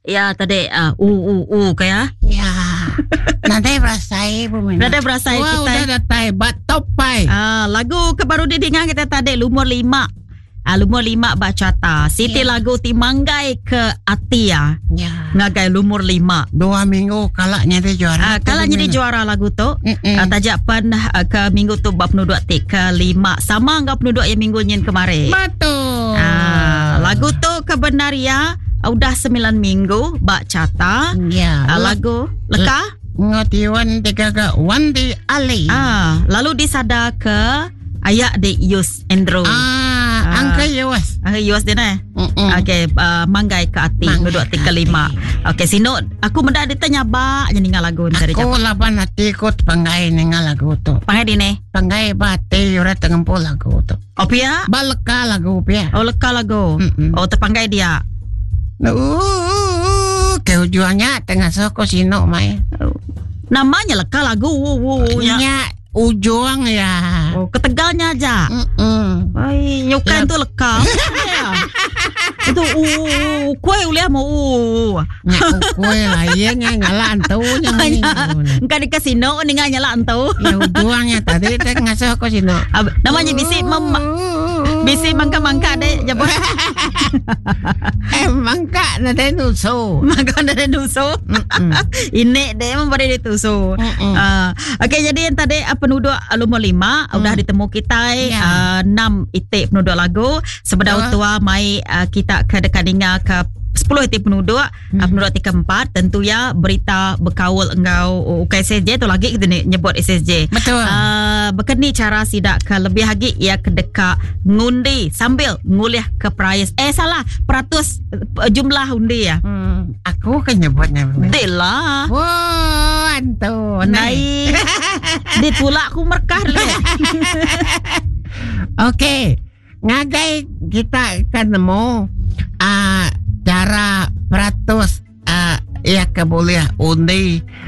ya tadi kaya. Ya. Nanti berasai Bu Mina. Nanti berasai kita. Wah, udah datai batopai. Lagu kebaru didengar kita tadi Lumur 5. Lumur 5 bacata. Siti lagu Timanggai ke Atia. Ya. Ngagai Lumur 5. 2 minggu kalaknya dia juara. Kalaknya dia juara lagu tu. Tajak pan ke minggu tu bab penduduk ke 5. Sama enggak penduduk yang minggu nyen kemarin. Betul. Lagu tu kebenaria udah 9 minggu bacata. Ya. Lagu leka. Ngotiwan tiga Wandi Ali. Lalu disada ke ayak de Yus Endro. Angka Yus. Angka Yus dia nah. Okey, manggai ke ati penduduk ke 5. Okey, sino aku mendak ditanya ba je ningal lagu ni tadi. Aku laban hati ikut pangai ningal lagu tu. Pangai di ni. Pangai bate ora tengempo lagu tu. Oh pia? Baleka lagu pia. Oh leka lagu. Oh terpanggai dia. Keujungnya tengah soko sino mai. Namanya leka lagu. Ya ujung ya. Oh ketegalnya aja. Ai nyukan tu leka. Itu kue uliah mau. Kue lain nyala antau nya. Engkau di kasino ningal nyala antau. Ya ujungnya tadi tengah soko sino. Namanya bisi mangka deh jabot. Mangka nade nuso. Mangka nade nuso. Ini deh memberi dituso. Okey jadi yang tadi penduduk Lumur 5 udah ditemu kita 6 itik penduduk lagu. Sebedah tua mai kita ke dekadinga ke 10 itik penduduk ke-4 tentu ya berita berkaul engkau ke SSJ tu lagi kita nyebut SSJ. Betul. Bekeni cara sidak ke lebih lagi ia kedeka ngundi sambil nguliah ke prize. Salah peratus jumlah undi ya. Aku kan nyebutnya. Delah. Wah, antu. Naik. Ditulak aku merkah dulu. Okey. Ngagai kita kan nemu cara peratus ya keboleh undi